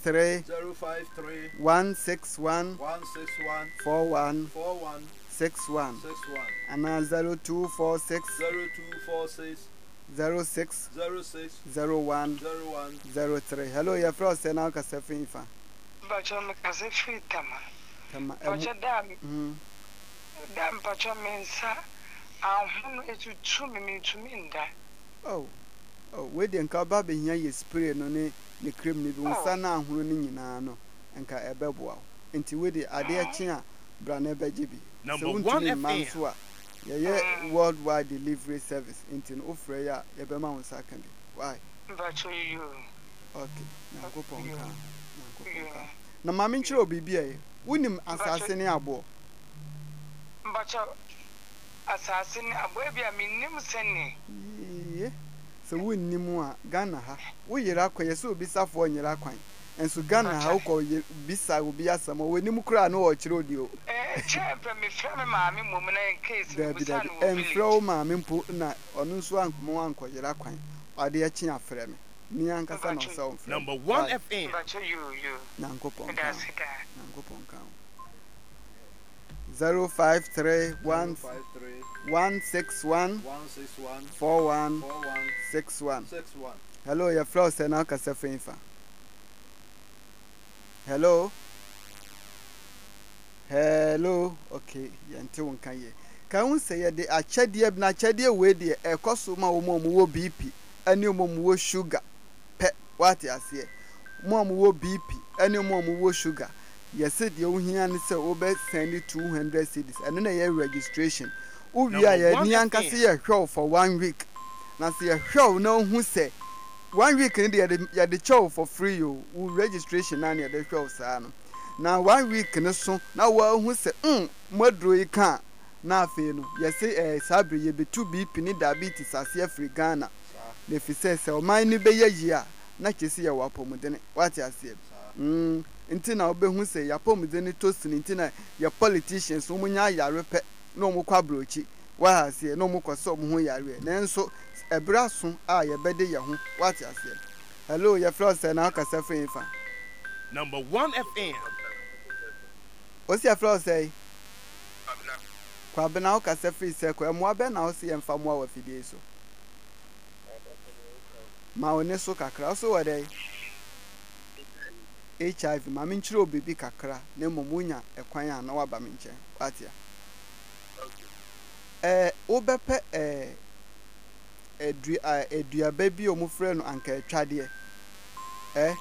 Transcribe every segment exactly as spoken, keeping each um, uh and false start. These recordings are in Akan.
three zero five three one six one one six one four one four one six one six one and zero two four six zero two four six zero six zero six zero one zero one zero three. Hello, your frost and I'll cast a finfa. Bacham Casafi Tama. Tama. Bacha dam. Hm. Dam Pacha Mensa. I'm hungry to chew me to Minda. Oh. Oh, wedding car baby here is spray no ne ne cream ni bi sana ahuru ni nyina no enka ebeboa enti we de ade akye bra na beje bi number one F M so a ye ye worldwide delivery service enti no ofre ya ye be ma won saka bi why bacho you okay na go pon ka na ma me nchiro bibi e wonim asase ne abo bacho asase ne abo e bia minnim sene ye so wonnim a Ghana ha wo yira akoye so obisafo nyira kwan enso Ghana ha wo bisa obi asam wonim kura na wo kire odi o eh chepe me fra me maami mum na case bi bisa no enfra wo maami mpo na ono nso ankomo ankoyira kwan ade achi afre me ni ankasa no so mfra number one F M bacho you you na nkopon ka that's it na nkopon ka zero five three one one six one four one six one. Hello, your flow and I'll cast a finfa. Hello. Hello. Okay, yanti won kan ye. Kan won say de achade na achade we de e koso ma wo mo B P ani mo mo sugar pe what ase mo mo B P ani mo mo sugar. Yes, the ohia ne say obe send two hundred cedis and na your registration. Ubi ya ni ankase ye hwew for one week. Na say ye hwew na hu say one week ni de ya de chow for free you registration na na de hwew sa no. Na one week ni so na wa hu say mm modro yi kan na afi no ye say eh sabre ye be two B P ni diabetes ase Afri Ghana. Le fi say say o man ni be ye yi a na kesi ye wapomudene. What you say? Mm Intina obehu se yapomudeni tosin intina ya politicians umunya yare pe no mu kwabrochi wa hase no mu kwaso mu ho yare nanso ebraso a ye bede ye ho what ase hello ye frost na akasa finfa number one F M osi ya frost say kwa bena akasa fi se kwa mo abe na osi ye mfa mo wa fidie so ma oneso kakra so wade H I V ma me nchiro obibi kakra na momunya ekwan a na waba me nche watia eh obepe eh edu eduaba bi omufre no anka etwade eh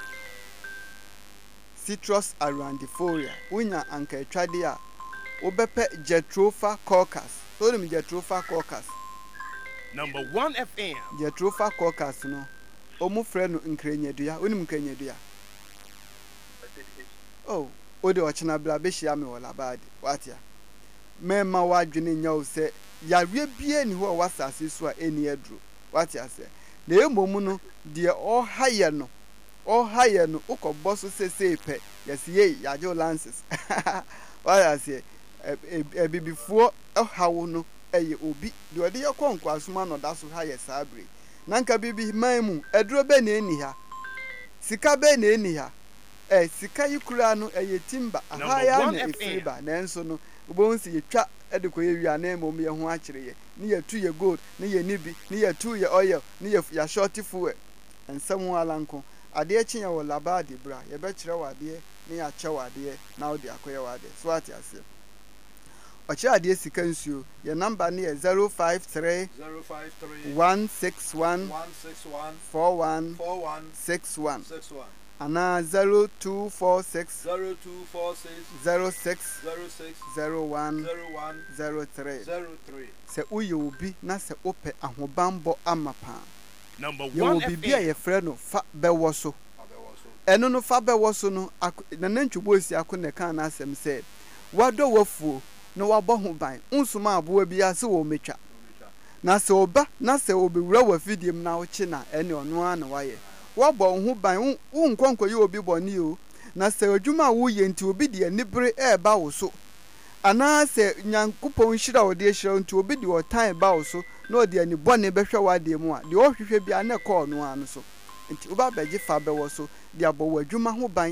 citrus arandifolia unya anka etwade a obepe Jatropha coccus so dem Jatropha coccus number one F M Jatropha coccus no omufre no nkrenyadua onim nkrenyadua oh ode ochina bla be hia me wala bad watia mema wadwene nya o se yawe bie ni ho wasase so a eni adru watia se na emom no de o haye no o haye no ukobbo so sese pe yesiye yajo lances watia se ebibifuo hawo no eye obi de ode yekonkwa asuma no da so haye sabre nanka bibi maimu edro be na eni ha sika be na eni ha eh sika yikura no eye timba aha ya na efriba na enso no ubonsi yetwa edekoye wi ana emom ye ho akire ye ni ye tu ye gold ni ye nibi ni ye tu ye oil ni ye ya short fuel ensam alanko ade echi ye wo labadi bra ye be kire wade ni ya che wade na odi akoye wade so ati ase ochi ade sika nsuo ye number ni ye zero five three one six one four one six one Ana zero two four six zero six zero one zero three se uye obi na se ope ahobambo amapa number one ye obi bia ye frɛ no fa bewo so eno no fa bewo so no na nantwubo si akone kan na asem se wado wafuo no wabɔ ho ban unsuma aboa bia se wo metwa na se oba na se obewura wa fidiem na wo chi na ene ono ana waye wabɔ ho ban wo nkonko ye obi bɔni o na se adwuma wo ye nti obi de anibere e ba wo so ana se nyankopɔn hira wo de hira nti obi de otan ba wo so na odi ani bɔne behwɛ wade mu a de ohwehwɛ bia na kɔ no ano so nti oba begye fa bɛwɔ so de abɔ wo adwuma ho ban